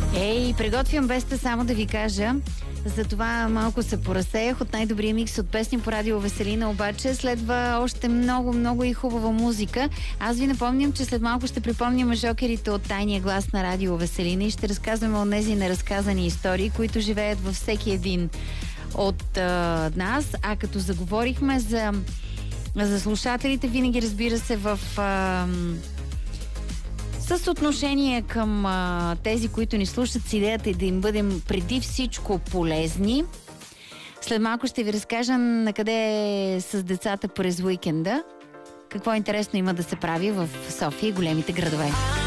Ей, приготвям беста само да ви кажа. Затова малко се поразсеях от най-добрия микс от песни по радио Веселина, обаче следва още много и хубава музика. Аз ви напомням, че след малко ще припомняме жокерите от тайния глас на радио Веселина и ще разказваме от тези неразказани истории, които живеят във всеки един от нас. А като заговорихме за слушателите, винаги разбира се с отношение към тези, които ни слушат, с идеята и да им бъдем преди всичко полезни. След малко ще ви разкажа на къде с децата през уикенда. Какво интересно има да се прави в София и големите градове.